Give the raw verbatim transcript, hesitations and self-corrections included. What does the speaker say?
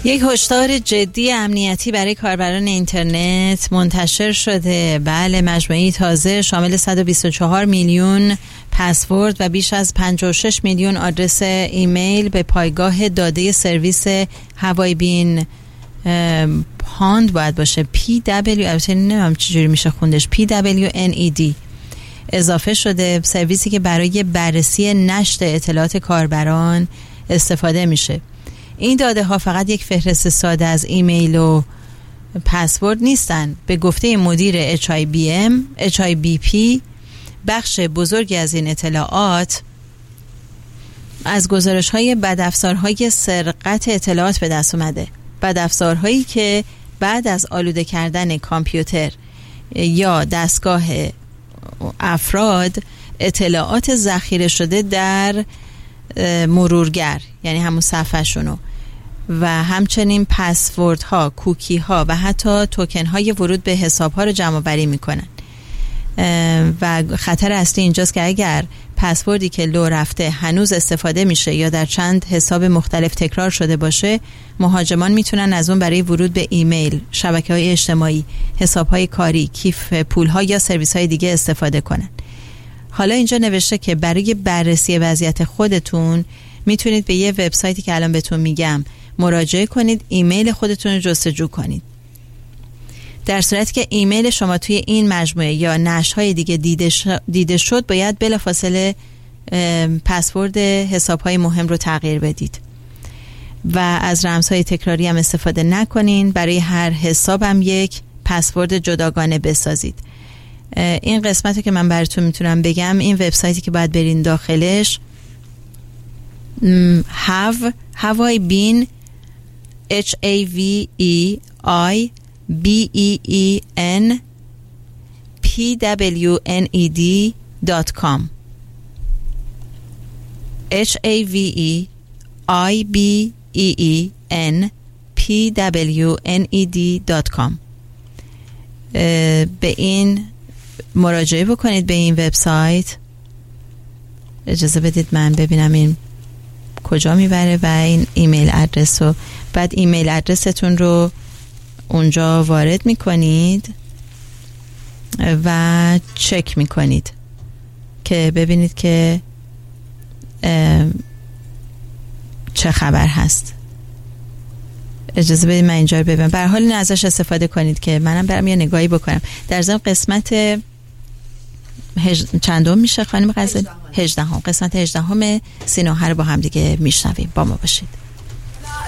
یک هشدار جدی امنیتی برای کاربران اینترنت منتشر شده. بله، مجموعه تازه شامل صد و بیست و چهار میلیون پسورد و بیش از پنجاه و شش میلیون آدرس ایمیل به پایگاه داده سرویس هوای بین پاند باید باشه پی دبلیو، البته نمیدونم چجوری میشه خوندش، پی دبلیو ان ای دی اضافه شده. سرویسی که برای بررسی نشر اطلاعات کاربران استفاده میشه. این داده ها فقط یک فهرست ساده از ایمیل و پسورد نیستن. به گفته مدیر اچ آی بی ام اچ آی بی پی، بخش بزرگی از این اطلاعات از گزارش‌های بدافزارهای سرقت اطلاعات به دست اومده. بدافزارهایی که بعد از آلوده کردن کامپیوتر یا دستگاه افراد اطلاعات ذخیره شده در مرورگر، یعنی همون صفحه‌شونو، و همچنین پسورد ها، کوکی ها و حتی توکن های ورود به حساب ها رو جمع آوری میکنن. و خطر اصلی اینجاست که اگر پسوردی که لو رفته هنوز استفاده میشه یا در چند حساب مختلف تکرار شده باشه، مهاجمان میتونن از اون برای ورود به ایمیل، شبکه‌های اجتماعی، حساب‌های کاری، کیف پول‌ها یا سرویس‌های دیگه استفاده کنن. حالا اینجا نوشته که برای بررسی وضعیت خودتون میتونید به یه وبسایتی که الان بهتون میگم مراجعه کنید، ایمیل خودتون رو جستجو کنید. در صورتی که ایمیل شما توی این مجموعه یا نشرهای دیگه دیده, ش... دیده شد، باید بلافاصله پسورد حساب‌های مهم رو تغییر بدید و از رمزهای تکراری هم استفاده نکنین. برای هر حساب هم یک پسورد جداگانه بسازید. این قسمت رو که من براتون میتونم بگم، این وبسایتی که باید برین داخلش have هوای بین H A V E I B E E N P W N E D dot com H A V E I B E E N P W N E D dot com. به این مراجعه بکنید، به این وبسایت. اجازه بدید من ببینم این کجا میبره و این ایمیل ادرس رو، بعد ایمیل ادرستون رو اونجا وارد میکنید و چک میکنید که ببینید که چه خبر هست. اجازه بدید من اینجا رو ببینم. به هر حال اینو ازش استفاده کنید که منم برم یه نگاهی بکنم. در ضمن قسمت هج... چندم میشه خانم غزالی؟ هجدهم. قسمت هجدهم سینوها رو با هم دیگه میشنویم. با ما باشید.